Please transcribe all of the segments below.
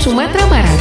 Sumatera Barat.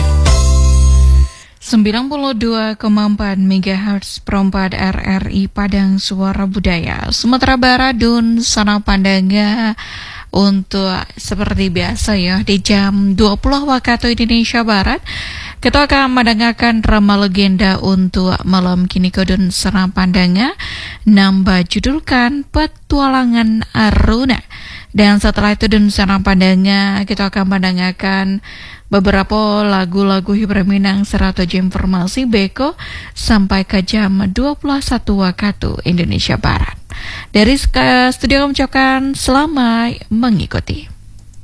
92,4 MHz Perempat RRI Padang Suara Budaya Sumatera Barat dan Sana Pandanga. Untuk seperti biasa ya, di jam 20 waktu Indonesia Barat kita akan mendengarkan drama legenda untuk malam kini Kodun Sana Pandanga, nambah judulkan Petualangan Aruna. Dan setelah itu dan Sana Pandanga kita akan mendengarkan beberapa lagu-lagu hiburan Minang serta informasi Beko sampai ke jam 21 waktu Indonesia Barat. Dari studio mengucapkan selamat mengikuti.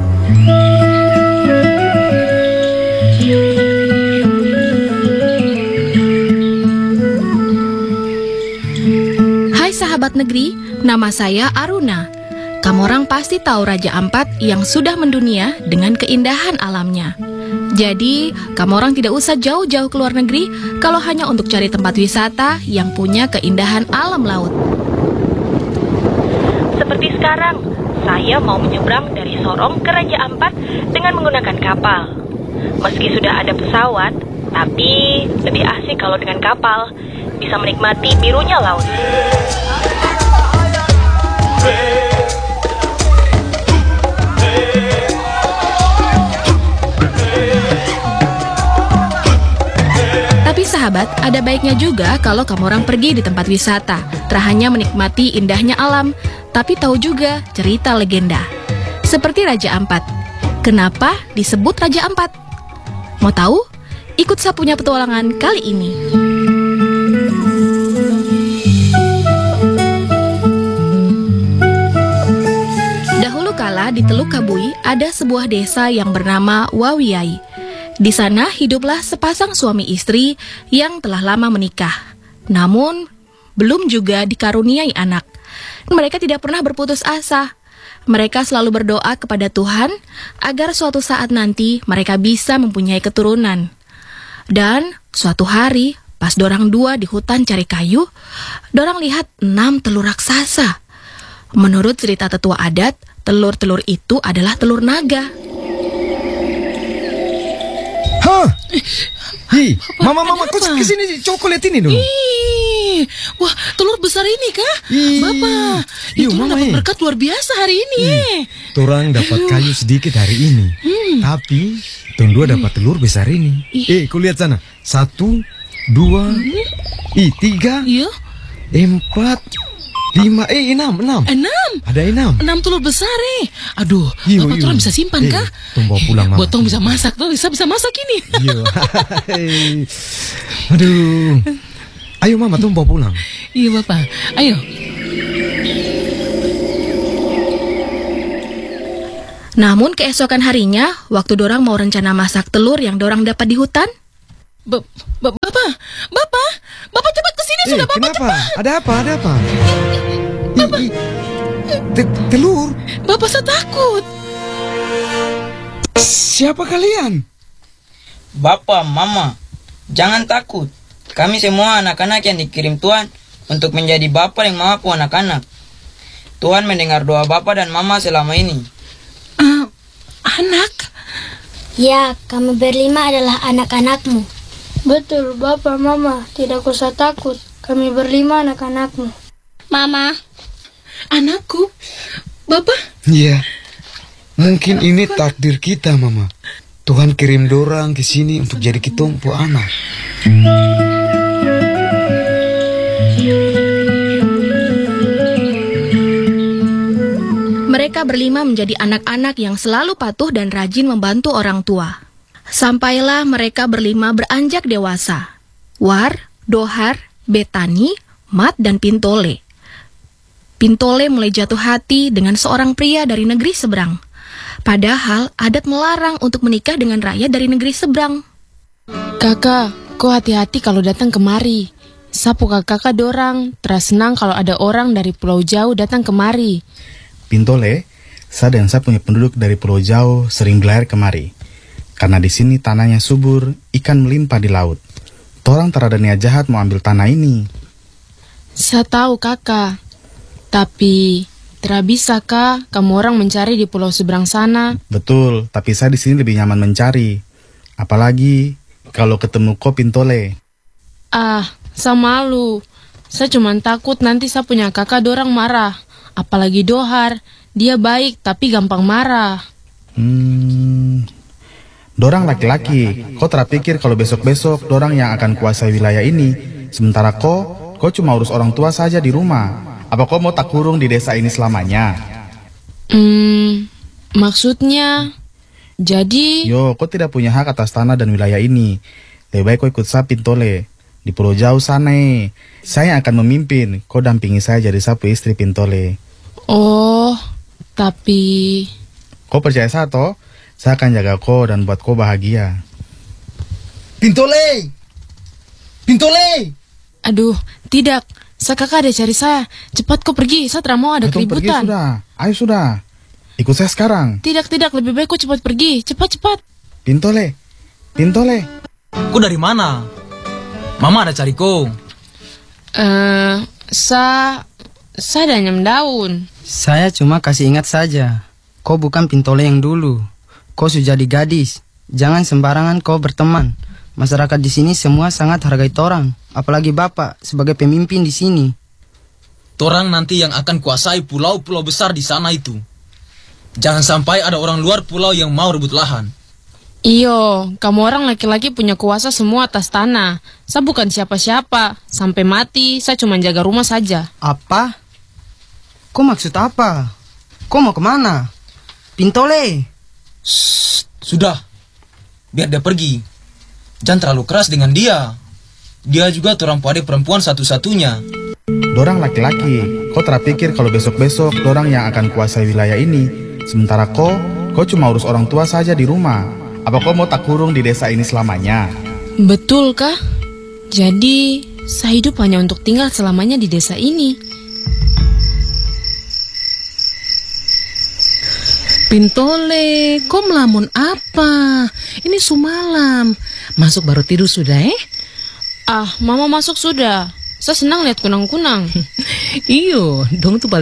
Hai sahabat negeri, nama saya Aruna. Kamu orang pasti tahu Raja Ampat yang sudah mendunia dengan keindahan alamnya. Jadi, kamu orang tidak usah jauh-jauh ke luar negeri kalau hanya untuk cari tempat wisata yang punya keindahan alam laut. Seperti sekarang, saya mau menyeberang dari Sorong ke Raja Ampat dengan menggunakan kapal. Meski sudah ada pesawat, tapi lebih asik kalau dengan kapal. Bisa menikmati birunya laut. Tapi sahabat, ada baiknya juga kalau kamu orang pergi di tempat wisata. Tak hanya menikmati indahnya alam, tapi tahu juga cerita legenda. Seperti Raja Ampat. Kenapa disebut Raja Ampat? Mau tahu? Ikut Sapunya Petualangan kali ini. Dahulu kala di Teluk Kabui ada sebuah desa yang bernama Wawiai. Di sana hiduplah sepasang suami istri yang telah lama menikah. Namun, belum juga dikaruniai anak. Mereka tidak pernah berputus asa. Mereka selalu berdoa kepada Tuhan agar suatu saat nanti mereka bisa mempunyai keturunan. Dan suatu hari, pas dorang dua di hutan cari kayu, dorang lihat 6 telur raksasa. Menurut cerita tetua adat, telur-telur itu adalah telur naga. Hah? Hei, mama, kau kesini coklat ini dong. Wah, telur besar ini kah? Bapak, itu mama, dapat berkat luar biasa hari ini. Torang dapat kayu sedikit hari ini. Tapi, tong dua dapat telur besar ini. Kau lihat sana. 1, 2, 3, 4, 5, 6. 6? Ada 6. 6 telur besar Aduh, Bapak turun bisa simpan kah? Tong bawa pulang mama. Botong bisa masak tuh, bisa masak ini. Aduh. Ayo mama, tong bawa pulang. Iya Bapak, ayo. Namun keesokan harinya, waktu dorang mau rencana masak telur yang dorang dapat di hutan. Bapak cepat kesini sudah Bapak. Kenapa? Cepat. Ada apa? Telur. Bapak saya takut. Siapa kalian? Bapak, Mama, jangan takut. Kami semua anak-anak yang dikirim Tuhan untuk menjadi Bapa yang mampu anak-anak. Tuhan mendengar doa Bapak dan Mama selama ini. Anak? Ya, kami berlima adalah anak-anakmu. Betul, Bapak, Mama, tidak usah takut. Kami berlima anak-anakmu. Mama. Anakku? Bapak? Iya. Mungkin ini takdir kita, Mama. Tuhan kirim dorang ke sini untuk jadi kitompo anak. Mereka berlima menjadi anak-anak yang selalu patuh dan rajin membantu orang tua. Sampailah mereka berlima beranjak dewasa. War, Dohar, Betani, Mat, dan Pintole. Pintole mulai jatuh hati dengan seorang pria dari negeri seberang. Padahal adat melarang untuk menikah dengan rakyat dari negeri seberang. Kakak, kau hati-hati kalau datang kemari. Sapu kakak dorang, teras senang kalau ada orang dari pulau jauh datang kemari. Pintole, saya dan saya punya penduduk dari pulau jauh sering berlayar kemari. Karena di sini tanahnya subur, ikan melimpah di laut. Torang terada niat jahat mau ambil tanah ini. Saya tahu kakak, tapi tidak bisa kak kamu orang mencari di pulau seberang sana. Betul, tapi saya di sini lebih nyaman mencari. Apalagi kalau ketemu kau Pintole. Ah, saya malu. Saya cuma takut nanti saya punya kakak dorang marah. Apalagi Dohar, dia baik tapi gampang marah. Dorang laki-laki, kau terpikir kalau besok-besok dorang yang akan kuasai wilayah ini. Sementara kau cuma urus orang tua saja di rumah. Apa kau mau tak kurung di desa ini selamanya? Maksudnya, jadi... Yo, kau tidak punya hak atas tanah dan wilayah ini. Lebih baik kau ikut saya Pintole. Di Pulau Jauh sana. Saya yang akan memimpin. Kau dampingi saya jadi sapu istri Pintole. Oh, tapi... Kau percaya saya toh? Saya akan jaga kau dan buat kau bahagia. Pintole! Pintole! Aduh, tidak. Saya kakak ada cari saya. Cepat kau pergi, saya tidak mau ada keributan. Pergi sudah. Ayo sudah. Ikut saya sekarang. Tidak, lebih baik kau cepat pergi. Cepat. Pintole. Kau dari mana? Mama ada cari kau. Saya ada nyam daun. Saya cuma kasih ingat saja. Kau bukan Pintole yang dulu. Kau sudah jadi gadis. Jangan sembarangan kau berteman. Masyarakat di sini semua sangat hargai torang. Apalagi Bapak sebagai pemimpin di sini. Torang nanti yang akan kuasai pulau-pulau besar di sana itu. Jangan sampai ada orang luar pulau yang mau rebut lahan. Iyo, kamu orang laki-laki punya kuasa semua atas tanah. Saya bukan siapa-siapa. Sampai mati, saya cuma jaga rumah saja. Apa? Kau maksud apa? Kau mau kemana? Pintole! Sudah. Biar dia pergi. Jangan terlalu keras dengan dia. Dia juga torang adik perempuan satu-satunya. Dorang laki-laki. Kau terpikir kalau besok-besok dorang yang akan kuasai wilayah ini. Sementara kau cuma urus orang tua saja di rumah. Apa kau mau tak kurung di desa ini selamanya? Betul kah? Jadi, saya hidup hanya untuk tinggal selamanya di desa ini. Pintole, kau melamun apa? Ini sumalam. Masuk baru tidur sudah Ah, Mama masuk sudah. Saya senang lihat kunang-kunang. Iyo, dong tuh